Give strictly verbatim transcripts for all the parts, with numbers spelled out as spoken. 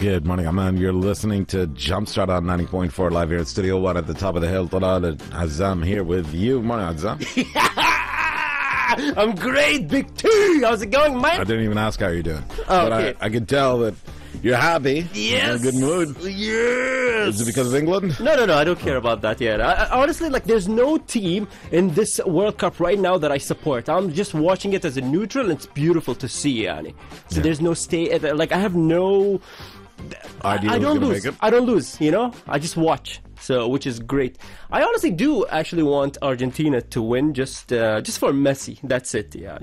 Good morning, Aman. You're listening to Jumpstart on ninety point four live here at Studio One at the top of the hill. Talal Azam here with you. Morning, Azam. I'm great, Big T. How's it going, Mike? I didn't even ask how you're doing. Oh, but okay. I, I could tell that you're happy. Yes. You're in a good mood. Yes. Is it because of England? No, no, no. I don't care about that yet. I, I, honestly, like, there's no team in this World Cup right now that I support. I'm just watching it as a neutral, and it's beautiful to see, yani. So Yeah. there's no stay. Like, I have no. Idea I, I who's don't gonna lose. make it? I don't lose. You know, I just watch. So, which is great. I honestly do actually want Argentina to win, just uh, just for Messi. That's it, yani.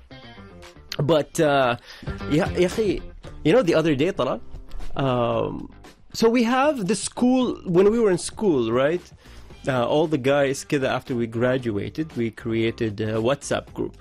But uh, yeah, يا أخي, you know, the other day, Talal, um, so we have the school when we were in school, right? Uh, all the guys, كده, after we graduated, we created a WhatsApp group.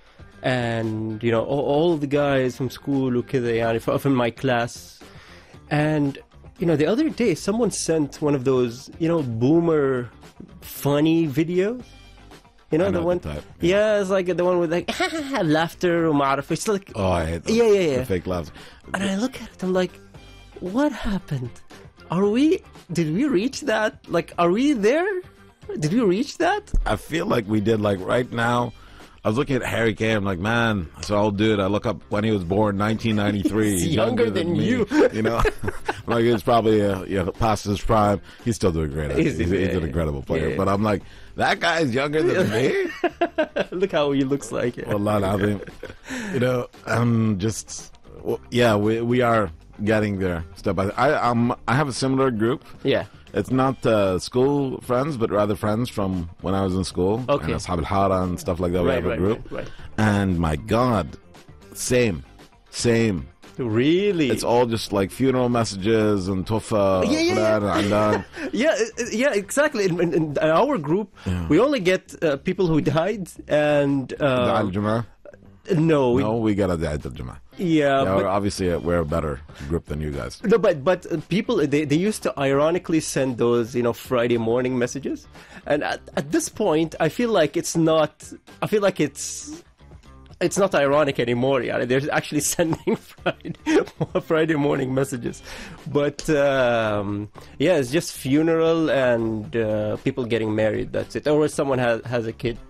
And, you know, all, all the guys from school, وكده, يعني, from my class. And, you know, the other day, someone sent one of those, you know, boomer funny videos. You know, I the know one? the type, yeah. yeah. it's like the one with like laughter or ma'arif. It's like, Oh, I hate those. Yeah, yeah, yeah. The fake laughs. and I look at it, I'm like, what happened? Are we, did we reach that? Like, are we there? Did we reach that? I feel like we did, like, right now. I was looking at Harry Kane. I'm like, man, that's an old dude. I look up when he was born, nineteen ninety-three. He's younger than me, you. You know, like he was probably uh, you know, past his prime. He's still doing great. He's, He's- he's, he's yeah, an incredible player. yeah. But I'm like, that guy's younger than me. Look how he looks like. Yeah. Wallah al-azim. You know, I'm just, well, yeah, we we are getting there step by step. I um I have a similar group. yeah. It's not uh, school friends, but rather friends from when I was in school. Okay. And Ashab al-Hara and stuff like that. we Right, have a right, group. right, right. And my God, same, same. Really? It's all just like funeral messages and tufa, Yeah, yeah, yeah. fulan, alan. yeah, uh, yeah, exactly. In, in, in our group, Yeah. we only get uh, people who died and Da'al uh, al-Jum'ah. no, we, No, we got a Da'al al-Jum'ah. yeah, Yeah, but, we're obviously, uh, we're a better group than you guys. no, but but uh, people they, they used to ironically send those, you know, Friday morning messages, and at, at this point, I feel like it's not. I feel like it's. It's not ironic anymore. Yeah, they're actually sending Friday, Friday morning messages, but um, yeah, it's just funeral and uh, people getting married. That's it, or someone has has a kid.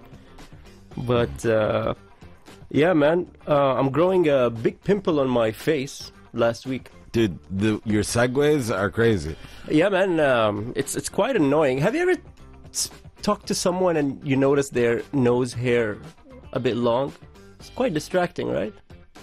But uh, yeah, man, uh, I'm growing a big pimple on my face last week. Dude, the, your segues are crazy. Yeah, man, um, it's it's quite annoying. Have you ever s- talked to someone and you notice their nose hair a bit long? It's quite distracting, right?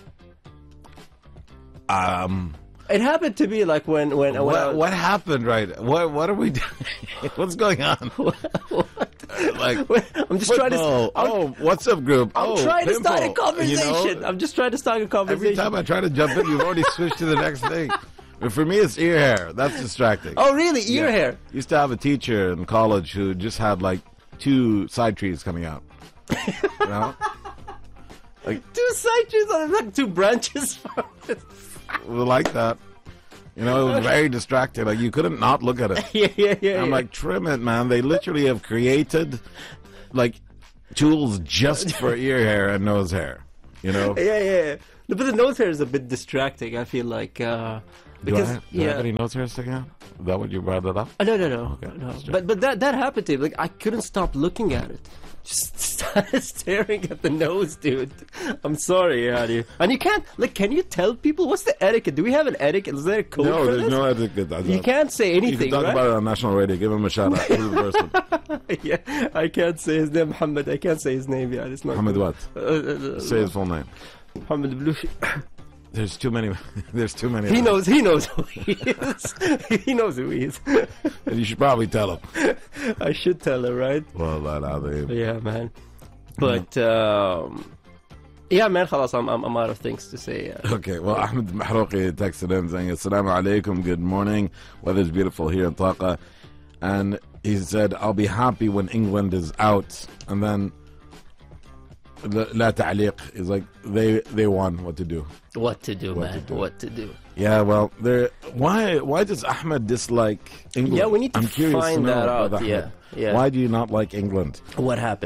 Um, It happened to me like when when, when I what, was- what happened, right? What what are we doing? What's going on? Like, I'm just trying to. football. I'm, oh, what's up, group? I'm oh, trying to start a pimple. conversation. You know? I'm just trying to start a Every conversation. time I try to jump in, you've already switched to the next thing. But for me, it's ear hair. That's distracting. Oh, really? Ear Yeah. hair? Used to have a teacher in college who just had like two side trees coming out. You know? Like, Two side trees on like two branches from it. we like that. You know, it was very distracting. Like, you couldn't not look at it. Yeah, yeah, yeah. I'm yeah. like, trim it, man. They literally have created like tools just for ear hair and nose hair. You know? yeah, yeah, yeah. No, but the nose hair is a bit distracting. I feel like uh, because do I, do I yeah. have any nose hair sticking out? Is that what you brought it up? Oh, no, no, no, Okay, no. that's true. But but that that happened to me. Like I couldn't stop looking at it. Just started staring at the nose, dude. I'm sorry, Adi. And you can't like. Can you tell people what's the etiquette? Do we have an etiquette? Is there a code No, for there's this? no etiquette. I You don't- can't say You can anything, talk right? about it on national radio. Give him a shout out. Who's the first one? yeah, I can't say his name, Muhammad. I can't say his name. Yeah, it's not. Muhammad what? Uh, uh, uh, Say his full name. Muhammad Blushi. There's too many. There's too many. He of them. knows. He knows who he is. he knows who he is. And you should probably tell him. I should tell her, right? Well, that other. Yeah, man. But um, yeah, man. خلاص, I'm, I'm I'm out of things to say. Uh, Okay, well, Ahmed Mahrouqi texted in saying, Assalamu alaikum, good morning. Weather's beautiful here in Taqa. And he said, I'll be happy when England is out. And then, la ta'liq. He's like, they they won. What to do? what to do, What man? to do. What to do? Yeah, well, there. Why why does Ahmed dislike England? Yeah, we need to I'm curious find to know that about out, Ahmed. yeah, yeah. Why do you not like England? What happened?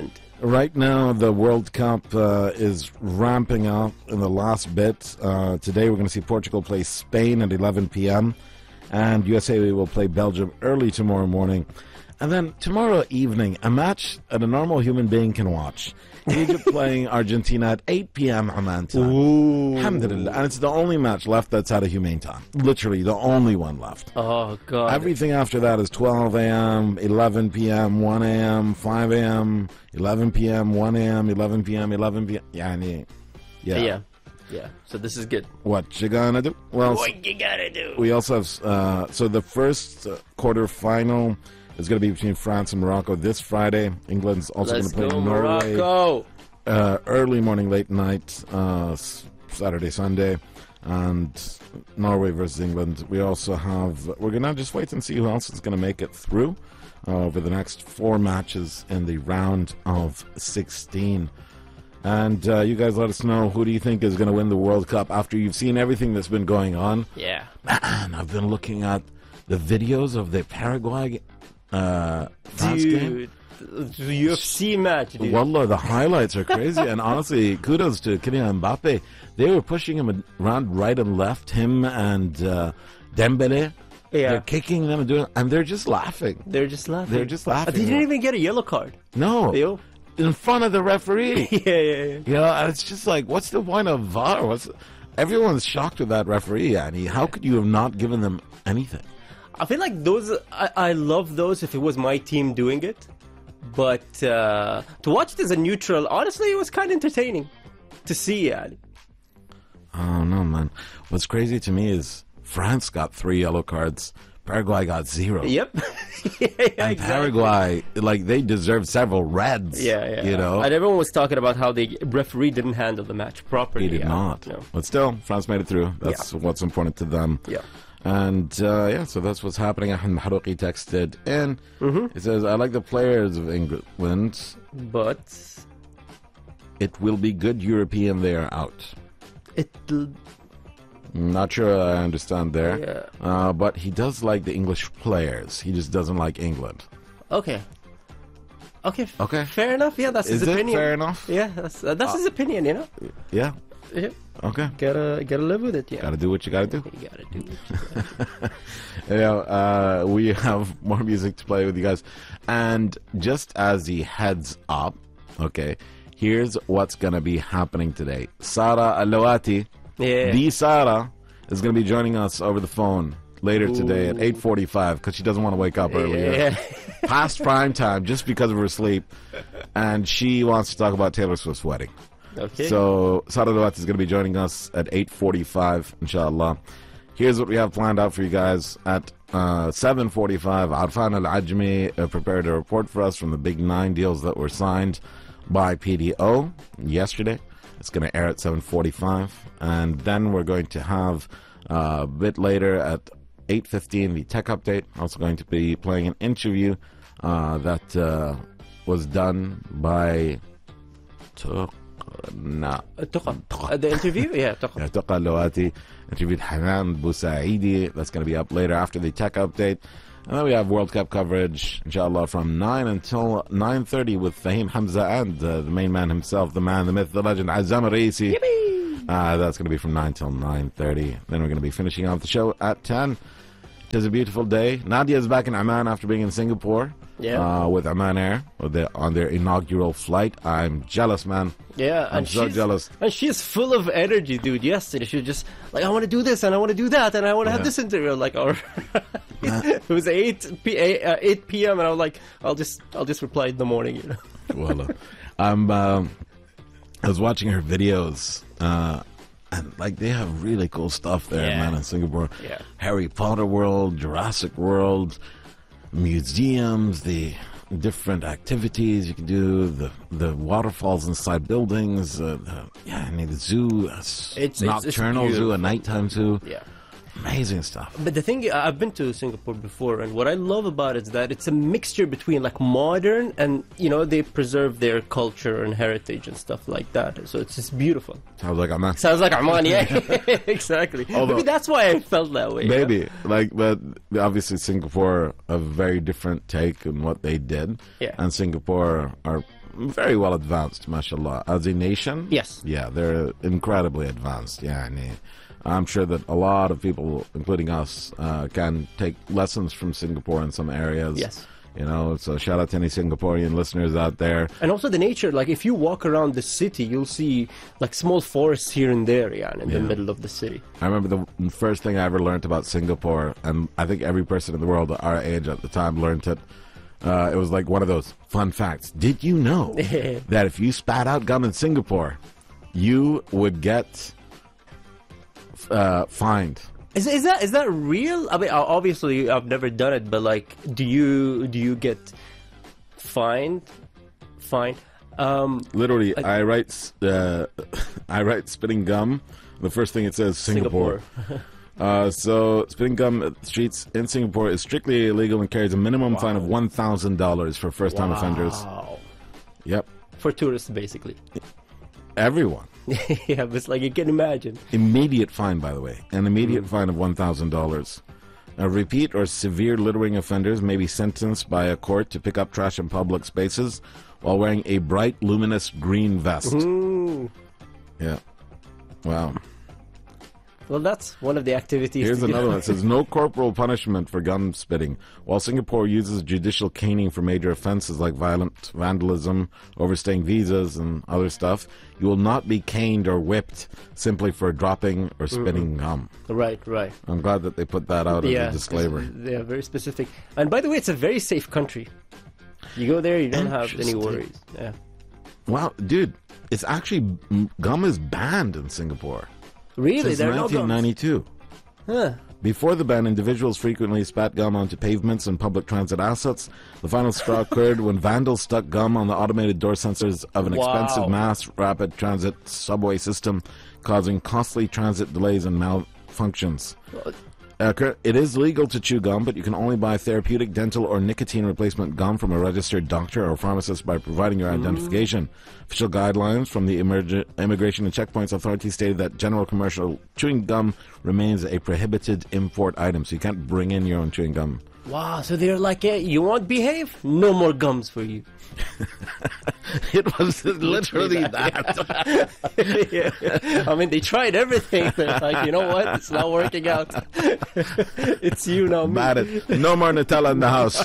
Right now, the World Cup uh, is ramping up in the last bit. Uh, today, we're going to see Portugal play Spain at eleven p.m. and U S A will play Belgium early tomorrow morning. And then tomorrow evening, a match that a normal human being can watch. Egypt playing Argentina at eight p.m. Oman time. Ooh. Alhamdulillah. And it's the only match left that's at a humane time. Literally, the only one left. Oh, God. Everything after that is twelve a.m., eleven p.m., one a.m., five a.m., eleven p.m., one a.m., eleven p.m., eleven p.m. Yani, yeah. Yeah. Yeah. So this is good. What you gonna do? Well, What you gotta do? we also have, uh, so the first uh, quarter final is going to be between France and Morocco this Friday. England's also going Let's to play go, Norway Morocco. uh, early morning, late night, uh, s- Saturday, Sunday, and Norway versus England. We also have, we're going to just wait and see who else is going to make it through uh, over the next four matches in the round of sixteen. And uh, you guys let us know, who do you think is going to win the World Cup after you've seen everything that's been going on? Yeah. Man, I've been looking at the videos of the Paraguay uh, France game. Dude. The U F C match, dude. Wallah, the highlights are crazy. And honestly, kudos to Kylian Mbappe. They were pushing him around right and left, him and uh, Dembele. Yeah. They're kicking them and doing, and they're just laughing. They're just laughing. They're just laughing. They didn't even get a yellow card. No, Yo. in front of the referee. yeah, yeah, yeah. You know, and it's just like, what's the point of V A R? What's everyone's shocked with that referee, Annie. How could you have not given them anything? I feel like those, I, I love those if it was my team doing it. But uh, to watch it as a neutral, honestly, it was kind of entertaining to see, yani. Oh no, man! What's crazy to me is France got three yellow cards, Paraguay got zero. Yep. yeah, yeah, And exactly. Paraguay, like, they deserve several reds. Yeah, yeah. You know, And everyone was talking about how the referee didn't handle the match properly. he did yeah. not. No. But still, France made it through. That's Yeah. what's important to them. Yeah. And uh, yeah, so that's what's happening. Ahmed Mahrouki texted in. Mm-hmm. He says, "I like the players of England. But It will be good European they are out." it, Not sure I understand there. yeah. Uh, but he does like the English players. He just doesn't like England. Okay. Okay. f- Okay. Fair enough. Yeah, that's Is his it opinion. fair enough? Yeah, that's uh, that's his opinion. You know. Yeah. Yeah. Okay. Gotta gotta live with it. Yeah. Gotta do what you gotta do. You gotta do. What you gotta do. You know, uh, we have more music to play with you guys. And just as the heads up, okay, here's what's going to be happening today. Sara Alawati, Yeah. the Sara, is going to be joining us over the phone later today at eight forty-five because she doesn't want to wake up earlier. Yeah. Past prime time just because of her sleep. And she wants to talk about Taylor Swift's wedding. Okay. So Sara Alawati is going to be joining us at eight forty-five, inshallah. Here's what we have planned out for you guys. At uh, seven forty-five, Arfan Al-Ajmi uh, prepared a report for us from the big nine deals that were signed by P D O yesterday. It's going to air at seven forty-five. And then we're going to have uh, a bit later at eight fifteen the tech update. Also going to be playing an interview uh, that uh, was done by... Nah. Tuqa. Uh, the interview? Yeah, Tuqa. Tuqa Alawati interviewed Hanan Bousaidi. That's going to be up later after the tech update. And then we have World Cup coverage, inshallah, from nine until nine thirty with Fahim Hamza and uh, the main man himself, the man, the myth, the legend, Azam Reisi. Uh, that's going to be from nine till nine thirty. Then we're going to be finishing off the show at ten. It is a beautiful day. Nadia is back in Amman after being in Singapore. Yeah. Uh, with Amman Air with their, on their inaugural flight. I'm jealous, man. Yeah, I'm and so she's, jealous. And she's full of energy, dude. Yesterday, she was just like, I want to do this, and I want to do that, and I want to Yeah. have this interview. Like, or it was eight p uh, eight p m, and I was like, I'll just, I'll just reply in the morning, you know. Well, uh, I'm. Um, I was watching her videos, uh, and like they have really cool stuff there, Yeah. man, in Singapore. Yeah. Harry Potter World, Jurassic World, museums, the different activities you can do, the the waterfalls inside buildings. Uh, the, yeah, I mean the zoo, uh, It's- it's- it's nocturnal zoo, beautiful. a nighttime zoo. Yeah. Amazing stuff. But the thing, I've been to Singapore before, and what I love about it is that it's a mixture between like modern and, you know, they preserve their culture and heritage and stuff like that. So it's just beautiful. Sounds like I'm Sounds like Oman, yeah. Exactly. Although- Maybe that's why I felt that way. Maybe, Yeah. like, but obviously Singapore a very different take on what they did. Yeah. And Singapore are very well advanced, mashallah. As a nation, Yes. yeah, they're incredibly advanced. Yeah, and I'm sure that a lot of people, including us, uh, can take lessons from Singapore in some areas. Yes. You know, so shout out to any Singaporean listeners out there. And also the nature, like if you walk around the city, you'll see like small forests here and there, yeah, in Yeah. the middle of the city. I remember the first thing I ever learned about Singapore, and I think every person in the world our age at the time learned it. Uh, it was like one of those fun facts. Did you know that if you spat out gum in Singapore, you would get uh, fined? Is is that is that real? I mean, o- obviously I've never done it, but like, do you do you get fined? Fine. Um, Literally, I write s- uh, I write spitting gum. The first thing it says Singapore. uh, so spitting gum at the streets in Singapore is strictly illegal and carries a minimum fine of one thousand dollars for first-time offenders. Wow. Yep, For tourists, basically. everyone. Yeah, but it's like you can imagine. Immediate fine, by the way, an immediate fine of one thousand dollars. Now, repeat or severe littering offenders may be sentenced by a court to pick up trash in public spaces while wearing a bright, luminous green vest. Ooh. Yeah. Wow. Well, that's one of the activities. Here's to do. another one. It says no corporal punishment for gum spitting. While Singapore uses judicial caning for major offenses like violent vandalism, overstaying visas, and other stuff, you will not be caned or whipped simply for dropping or spitting gum. Right, right. I'm glad that they put that out as Yeah, a disclaimer. They are very specific. And by the way, it's a very safe country. You go there, you don't have any Interesting. worries. Yeah. Wow, dude, it's actually m- gum is banned in Singapore Really? since There are no gums? nineteen ninety-two. Huh. Before the ban, individuals frequently spat gum onto pavements and public transit assets. The final straw occurred when vandals stuck gum on the automated door sensors of an Wow. expensive mass rapid transit subway system, causing costly transit delays and malfunctions. Uh, cur- it is legal to chew gum, but you can only buy therapeutic, dental, or nicotine replacement gum from a registered doctor or pharmacist by providing your identification. Official guidelines from the Emerg- Immigration and Checkpoints Authority stated that general commercial chewing gum remains a prohibited import item, so you can't bring in your own chewing gum. Wow, so they're like, hey, you won't behave? No more gums for you. It was literally that. Yeah. I mean, they tried everything. They're like, you know what? It's not working out. It's you now, me. Banned it. No more Nutella in the house.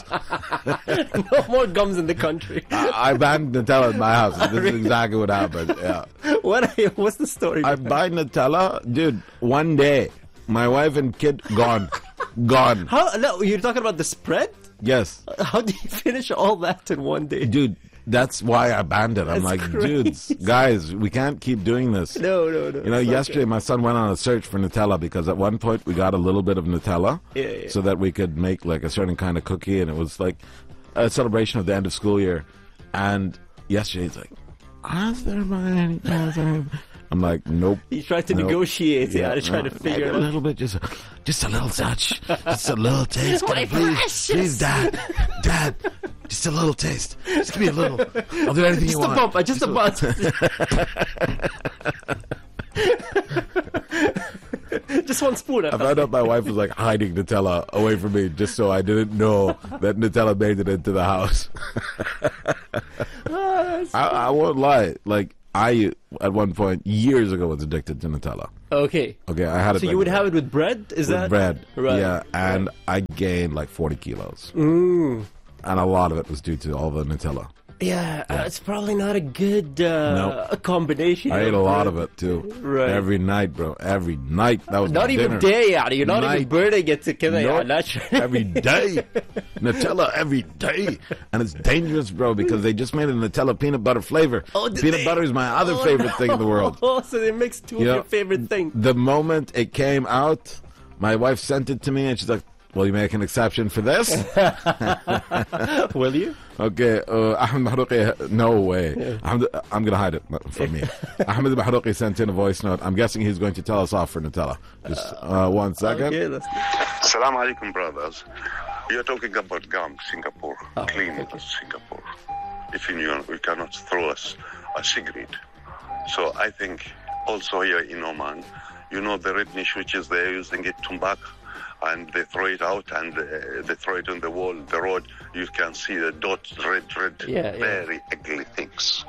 No more gums in the country. I, I banned Nutella in my house. This is exactly what happened. Yeah. What? What's the story? I buy Nutella, dude. One day, my wife and kid gone, gone. How? No, you're talking about the spread? Yes, How do you finish all that in one day? dude. That's why I banned it. I'm That's like, crazy. dudes, guys, we can't keep doing this. No, no, no. You know, it's not yesterday my son went on a search for Nutella because at one point we got a little bit of Nutella Yeah, yeah. so that we could make like a certain kind of cookie, and it was like a celebration of the end of school year. And yesterday he's like, "Is there any?" I'm like, "Nope." He tried to Nope. negotiate. Yeah, to try no, to figure maybe it a out. little bit, just, just a little touch, just a little taste. Can I My please, precious. please, Dad, Dad, just a little taste. Just give me a little. I'll do anything Just you a want. bump, just a bump. Just one spoon. I found out my wife was like hiding Nutella away from me just so I didn't know that Nutella made it into the house. I, I won't lie. Like, I, at one point, years ago, was addicted to Nutella. Okay. Okay, I had it So like you would that. have it with bread? Is with that bread. Right. Yeah, and I gained like forty kilos. Mm. And a lot of it was due to all the Nutella. Yeah, uh, it's probably not a good uh, Nope. combination. I ate a lot of it too. Right. Every night, bro. Every night. That was Not my even dinner. day, yeah. You're not even Night. burning it to kill it. Nope. Not sure. Every day. Nutella every day. And it's dangerous, bro, because they just made a Nutella peanut butter flavor. Oh, did peanut they? butter is my other Oh, favorite no. thing in the world. Oh, so they mixed two You of know, your favorite things. The moment it came out, my wife sent it to me and she's like, will you make an exception for this? Will you? Okay, uh, Ahmed Mahrouqi, no way. Ahmed, I'm going to hide it from me. Ahmed Mahrouqi sent in a voice note. I'm guessing he's going to tell us off for Nutella. Just uh, one second. Okay, let's Salam alaikum, brothers. We are talking about gum, Singapore, Oh, clean okay. Singapore. If you, you cannot throw us a cigarette. So I think also here in Oman, you know the red niche which is there using it tobacco. and they throw it out and uh, they throw it on the wall, the road. You can see the dots, red, red, Yeah, yeah. very ugly things.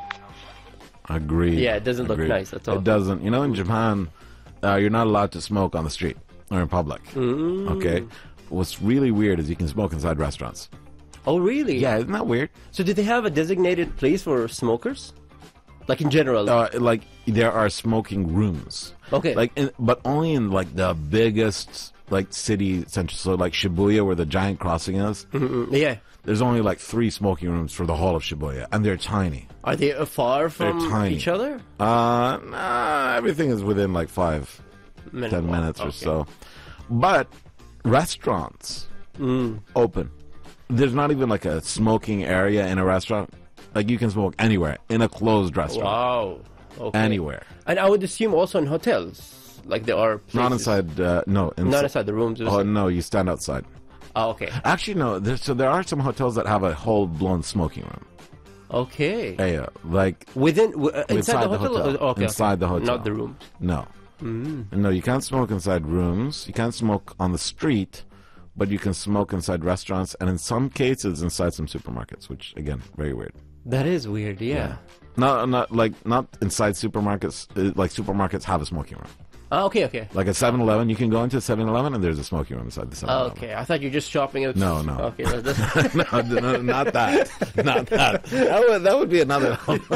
Agreed. Yeah, it doesn't look Agreed. nice at all. It doesn't. You know, in Japan, uh, you're not allowed to smoke on the street or in public. Mm. Okay? What's really weird is you can smoke inside restaurants. Oh, really? Yeah, isn't that weird? So did they have a designated place for smokers? Like in general? Uh, like, there are smoking rooms. Okay. Like, in, but only in, like, the biggest, like, city center. So, like, Shibuya, where the giant crossing is. Mm, yeah. There's only, like, three smoking rooms for the whole of Shibuya. And they're tiny. Are they uh, far from tiny. each other? Uh, nah, everything is within, like, five, Minute ten walk, minutes or okay. so. But restaurants Mm. open. There's not even like a smoking area in a restaurant. Like you can smoke anywhere in a closed restaurant. Wow. Okay. Anywhere. And I would assume also in hotels, like there are places. Not inside. Uh, no. Inside. Not inside the rooms. Oh no, you stand outside. Oh, okay. Actually, no. There's, so there are some hotels that have a whole blown smoking room. Okay. Yeah, yeah, like Within w- uh, inside, inside the the hotel. hotel. Oh, okay, Inside okay. the hotel. Not the rooms. no, Mm. no. You can't smoke inside rooms. You can't smoke on the street, but you can smoke inside restaurants and in some cases inside some supermarkets. Which again, very weird. That is weird. Yeah. Not, not like not inside supermarkets. uh, Like supermarkets have a smoking room. Ah, okay. Okay. Like a seven eleven, you can go into a seven eleven and there's a smoking room inside the seven Ah, eleven. okay. I thought you were just shopping at. No, no. Okay. that- that's- no, no, not that. Not that. That would, that would be another.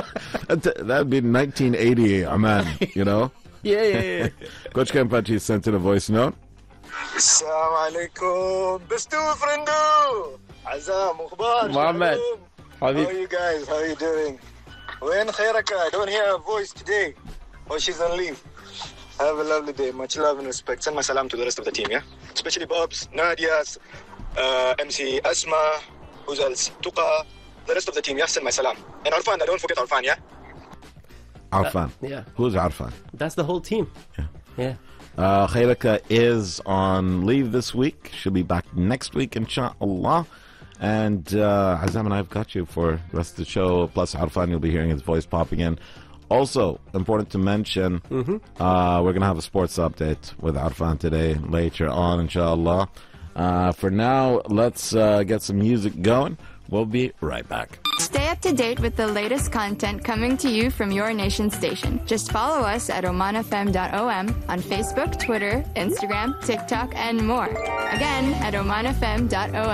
That would be nineteen eighty, Aman, you know? yeah, yeah, yeah. Coach Kempachi sent in a voice note. السلام عليكم بستو فرندو عزام اخبار محمد. How are Habib. you guys? How are you doing? وين خيرك? I don't hear a voice today. Oh, she's on leave. Have a lovely day. Much love and respect. Send my salam to the rest of the team, yeah? Especially Bobs, Nadia's, uh, M C Asma, who's else? Tuqa, the rest of the team, yeah? Send my salam. And Arfan, I don't forget Arfan, yeah? Arfan. Yeah. Who's Arfan? That's the whole team. Yeah. Yeah. Uh, Khairaka is on leave this week. She'll be back next week, inshallah. And uh, Azam and I have got you for the rest of the show. Plus, Arfan, you'll be hearing his voice popping in. Also, important to mention, Mm-hmm. uh, we're going to have a sports update with Arfan today, later on, inshallah. Uh, for now, let's uh, get some music going. We'll be right back. Stay up to date with the latest content coming to you from your nation station. Just follow us at oman f m dot o m on Facebook, Twitter, Instagram, TikTok, and more. Again, at oman f m dot o m.